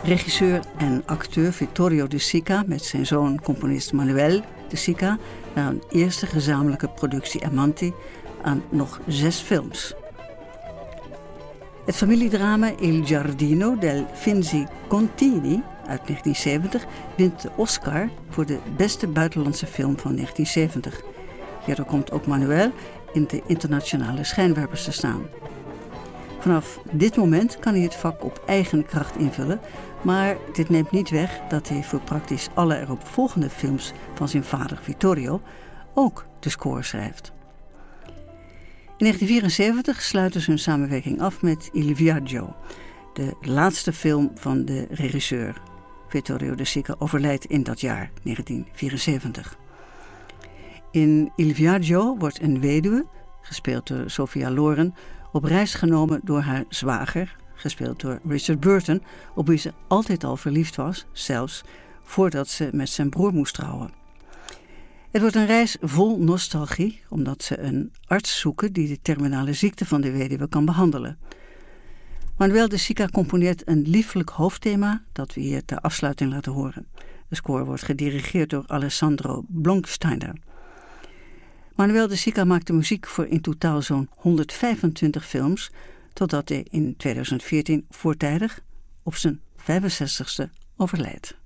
Regisseur en acteur Vittorio De Sica met zijn zoon componist Manuel De Sica na een eerste gezamenlijke productie Amanti aan nog 6 films. Het familiedrama Il Giardino del Finzi Contini uit 1970 wint de Oscar voor de beste buitenlandse film van 1970. Hierdoor komt ook Manuel in de internationale schijnwerpers te staan. Vanaf dit moment kan hij het vak op eigen kracht invullen, maar dit neemt niet weg dat hij voor praktisch alle eropvolgende films van zijn vader Vittorio ook de score schrijft. In 1974 sluiten ze hun samenwerking af met Il Viaggio, de laatste film van de regisseur. Vittorio De Sica overlijdt in dat jaar, 1974. In Il Viaggio wordt een weduwe, gespeeld door Sophia Loren, op reis genomen door haar zwager, gespeeld door Richard Burton, op wie ze altijd al verliefd was, zelfs voordat ze met zijn broer moest trouwen. Het wordt een reis vol nostalgie, omdat ze een arts zoeken die de terminale ziekte van de weduwe kan behandelen. Manuel De Sica componeert een liefelijk hoofdthema dat we hier ter afsluiting laten horen. De score wordt gedirigeerd door Alessandro Blomsteiner. Manuel De Sica maakte muziek voor in totaal zo'n 125 films, totdat hij in 2014 voortijdig op zijn 65ste overlijdt.